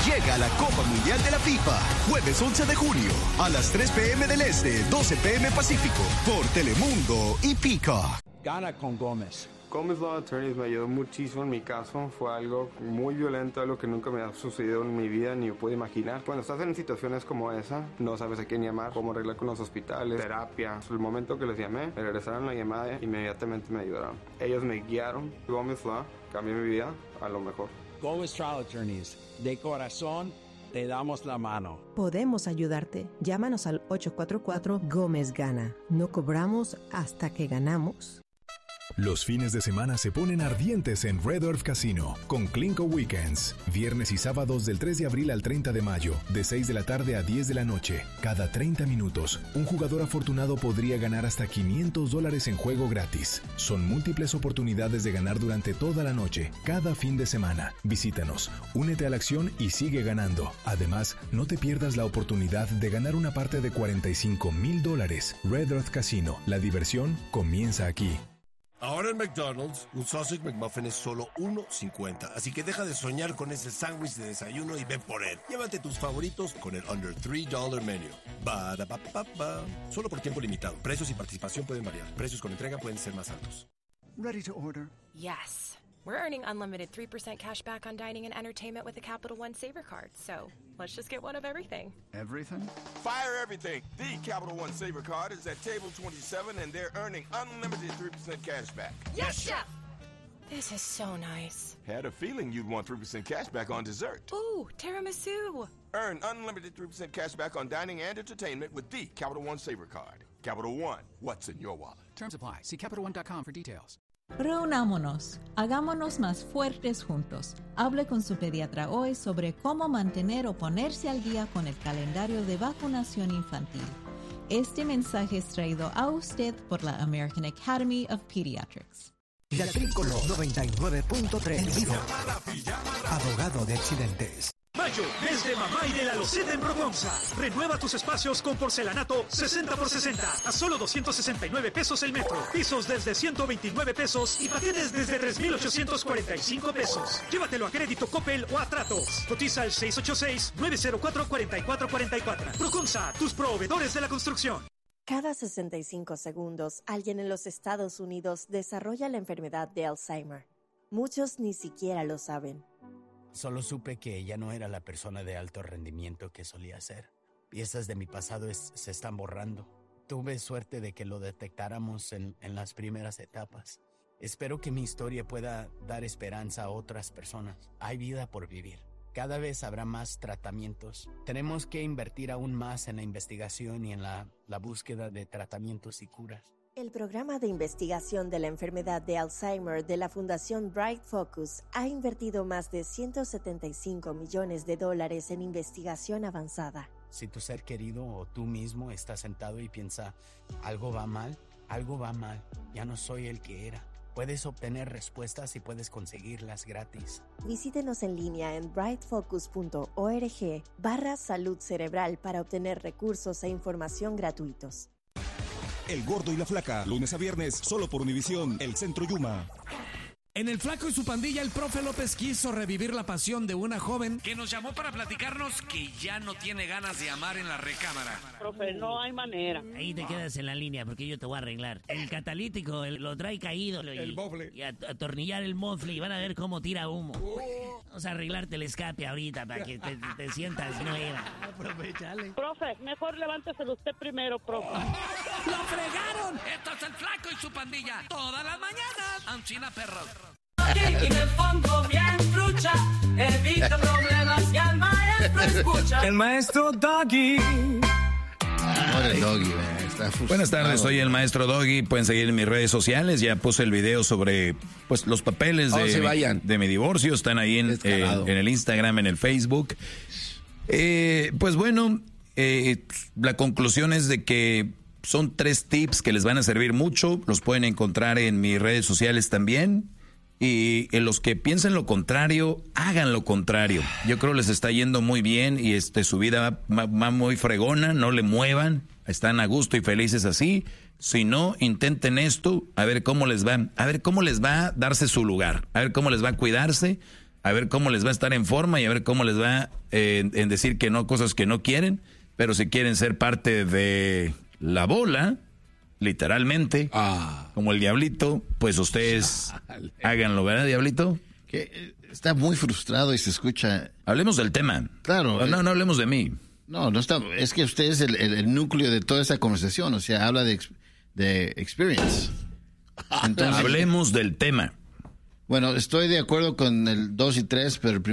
Llega la Copa Mundial de la FIFA, jueves 11 de junio, a las 3 p.m. del Este, 12 p.m. Pacífico, por Telemundo y Peacock. Gana con Gómez. Gómez Law Attorneys me ayudó muchísimo en mi caso. Fue algo muy violento, algo que nunca me ha sucedido en mi vida ni yo puedo imaginar. Cuando estás en situaciones como esa, no sabes a quién llamar, cómo arreglar con los hospitales, terapia. El momento que les llamé, me regresaron la llamada e inmediatamente me ayudaron. Ellos me guiaron. Gómez Law cambió mi vida a lo mejor. Gómez Trial Attorneys, de corazón te damos la mano. Podemos ayudarte. Llámanos al 844 Gómez Gana. No cobramos hasta que ganamos. Los fines de semana se ponen ardientes en Red Earth Casino con Clinko Weekends. Viernes y sábados del 3 de abril al 30 de mayo, de 6 de la tarde a 10 de la noche. Cada 30 minutos, un jugador afortunado podría ganar hasta $500 en juego gratis. Son múltiples oportunidades de ganar durante toda la noche, cada fin de semana. Visítanos, únete a la acción y sigue ganando. Además, no te pierdas la oportunidad de ganar una parte de $45,000. Red Earth Casino, la diversión comienza aquí. Ahora en McDonald's, un Sausage McMuffin es solo $1.50. Así que deja de soñar con ese sándwich de desayuno y ven por él. Llévate tus favoritos con el Under $3 Menu. Ba-da-ba-ba-ba. Solo por tiempo limitado. Precios y participación pueden variar. Precios con entrega pueden ser más altos. Ready to order? Yes. We're earning unlimited 3% cash back on dining and entertainment with the Capital One Saver Card. So let's just get one of everything. Everything? Fire everything. The Capital One Saver Card is at table 27 and they're earning unlimited 3% cash back. Yes, Chef! This is so nice. Had a feeling you'd want 3% cash back on dessert. Ooh, tiramisu. Earn unlimited 3% cash back on dining and entertainment with the Capital One Saver Card. Capital One, what's in your wallet? Terms apply. See CapitalOne.com for details. Reunámonos, hagámonos más fuertes juntos. Hable con su pediatra hoy sobre cómo mantener o ponerse al día con el calendario de vacunación infantil. Este mensaje es traído a usted por la American Academy of Pediatrics. La Tricolor 99.3 en vivo. Abogado de accidentes. Mayo, desde Mamá y de la Loseta en Proconza. Renueva tus espacios con porcelanato 60 por 60 a solo 269 pesos el metro. Pisos desde 129 pesos y paquetes desde 3,845 pesos. Llévatelo a crédito Coppel o a Tratos. Cotiza al 686-904-4444. Proconza, tus proveedores de la construcción. Cada 65 segundos, alguien en los Estados Unidos desarrolla la enfermedad de Alzheimer. Muchos ni siquiera lo saben. Solo supe que ella no era la persona de alto rendimiento que solía ser. Piezas de mi pasado se están borrando. Tuve suerte de que lo detectáramos en las primeras etapas. Espero que mi historia pueda dar esperanza a otras personas. Hay vida por vivir. Cada vez habrá más tratamientos. Tenemos que invertir aún más en la investigación y en la búsqueda de tratamientos y curas. El programa de investigación de la enfermedad de Alzheimer de la Fundación Bright Focus ha invertido más de $175 millones en investigación avanzada. Si tu ser querido o tú mismo estás sentado y piensa, algo va mal, ya no soy el que era. Puedes obtener respuestas y puedes conseguirlas gratis. Visítenos en línea en brightfocus.org/salud cerebral para obtener recursos e información gratuitos. El Gordo y la Flaca, lunes a viernes, solo por Univisión, el Centro Yuma. En El Flaco y su pandilla, el profe López quiso revivir la pasión de una joven que nos llamó para platicarnos que ya no tiene ganas de amar en la recámara. Profe, no hay manera. Ahí te quedas en la línea porque yo te voy a arreglar. El catalítico lo trae caído. El mofle. Y atornillar el mofle y van a ver cómo tira humo. Vamos a arreglarte el escape ahorita para que te sientas nueva. Aprovechale. Profe, mejor levánteselo usted primero, profe. ¡Lo fregaron! Esto es El Flaco y su pandilla. Todas las mañanas. Ancina perros. Y me pongo bien trucha, evito problemas y al maestro escucha. El maestro Doggy. Doggy, buenas tardes, soy el maestro Doggy. Pueden seguir en mis redes sociales. Ya puse el video sobre pues los papeles de mi divorcio. Están ahí en el Instagram, en el Facebook. Pues bueno, la conclusión es de que son 3 tips que les van a servir mucho. Los pueden encontrar en mis redes sociales también. Y en los que piensen lo contrario, hagan lo contrario. Yo creo les está yendo muy bien y su vida va muy fregona, no le muevan, están a gusto y felices así. Si no, intenten esto, a ver cómo les va a darse su lugar, a ver cómo les va a cuidarse. a ver cómo les va a estar en forma y a ver cómo les va en decir que no, cosas que no quieren, pero si quieren ser parte de la bola, literalmente, como el Diablito, pues ustedes háganlo, ¿verdad, Diablito? Que está muy frustrado y se escucha. Hablemos del tema. Claro. No hablemos de mí. No está. Es que usted es el núcleo de toda esta conversación. O sea, habla de experience. Entonces, hablemos del tema. Bueno, estoy de acuerdo con el 2 y 3, pero el